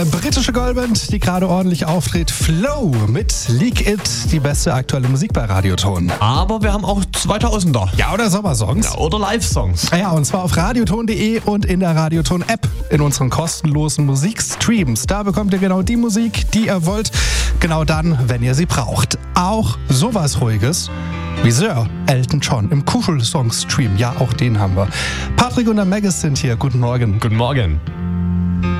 eine britische Girlband, die gerade ordentlich auftritt. Flow mit Leak It, die beste aktuelle Musik bei Radioton. Aber wir haben auch 2000er. Ja, oder Sommersongs. Ja, oder Live-Songs. Ja, und zwar auf radioton.de und in der Radioton-App in unseren kostenlosen Musikstreams. Da bekommt ihr genau die Musik, die ihr wollt, genau dann, wenn ihr sie braucht. Auch sowas Ruhiges wie Sir Elton John im Kuschel-Song-Stream. Ja, auch den haben wir. Patrick und der Maggis sind hier. Guten Morgen. Guten Morgen.